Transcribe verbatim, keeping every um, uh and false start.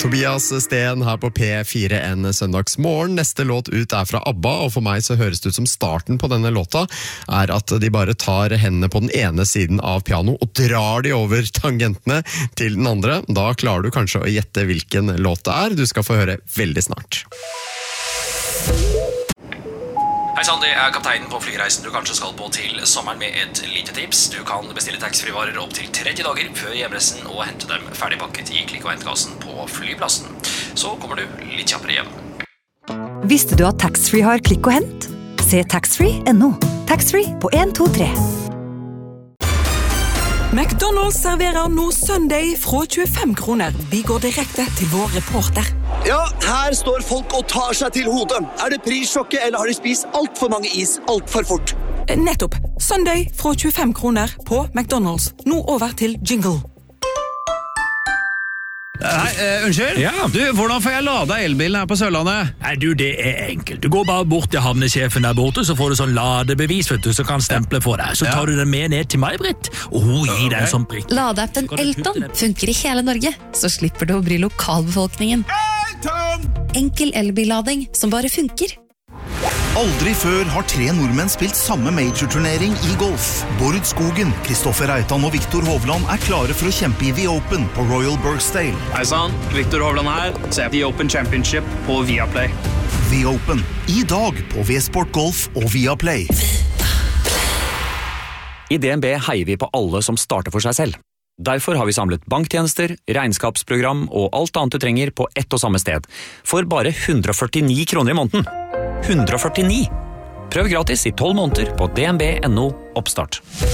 Tobias Sten her på P fire en søndagsmorgen. Neste låt ut er fra ABBA, og for meg så høres det ut som starten på denne låta er at de bare tar hendene på den ene siden av piano og drar de over tangentene til den andre. Da klarer du kanskje å gjette hvilken låt det er. Du skal få høre veldig snart. Hei sann, det er kapteinen på flyreisen du kanskje skal på til sommeren med et lite tips. Du kan bestille taxfree-varer opp til tretti dager før hjemreisen og hente dem ferdigpakket i klikk- og hentekassen på flyplassen. Så kommer du litt kjappere hjem. Visste du at taxfree har klikk og hent? Se taxfree punktum no. Taxfree på en to tre. McDonald's serverer nå Sunday fra tjuefem kroner. Vi går direkte til vår reporter. Ja, her står folk og tar seg til hodet. Er det prissjokket, eller har de spist alt for mange is alt for fort? Nettopp. Sunday fra tjuefem kroner på McDonald's. Nå over til jingle. Hei, uh, unnskyld? Ja. Du, hvordan får jeg lada elbilen her på Sørlandet? Nei, du, det er enkelt. Du går bare bort til havnesjefen der borte, så får du sånn ladebevis, vet du, så kan stemple for deg. Så tar du den med ned til meg, Britt, og hun gir deg en sånn prikk. Ladeappen Elton funker i hele Norge, så slipper du å bry lokalbefolkningen. Enkel elbillading som bare funker. Aldri før har tre nordmenn spilt samme major-turnering i golf. Bård Skogen, Kristoffer Reitan og Viktor Hovland er klare for å kjempe i The Open på Royal Birksdale. Hei sann, Viktor Hovland her. Se The Open Championship på Viaplay. The Open, i dag på V-Sport Golf og Viaplay. I D N B heier vi på alle som starter for seg selv. Derfor har vi samlet banktjenester, regnskapsprogram og alt annet du trenger på ett og samme sted. For bare hundre og førtini kroner i måneden. hundre og førtini. Prøv gratis i tolv måneder på d n b punktum no oppstart.